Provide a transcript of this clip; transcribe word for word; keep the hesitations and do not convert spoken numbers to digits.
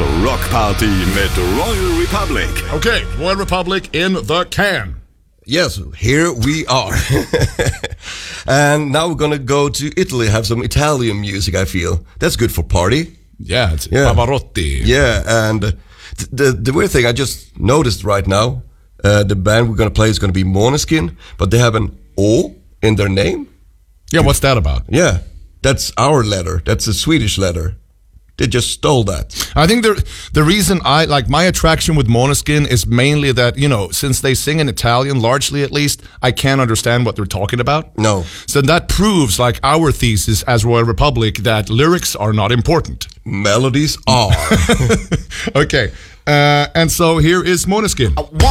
alltså Rock Party med Royal Republic. Okay, Royal Republic in the can. Yes, here we are. And now we're gonna go to Italy, have some Italian music, I feel. That's good for party. Yeah, it's Yeah. Pavarotti. Yeah, and th- the the weird thing I just noticed right now, uh, the band we're gonna play is gonna be Måneskin, but they have an O in their name. Yeah, what's that about? Yeah, that's our letter. That's a Swedish letter. They just stole that. I think the the reason I like my attraction with Måneskin is mainly that, you know, since they sing in Italian, largely at least, I can't understand what they're talking about. No. So that proves, like, our thesis as Royal Republic that lyrics are not important. Melodies are. Okay, uh, and so here is Måneskin.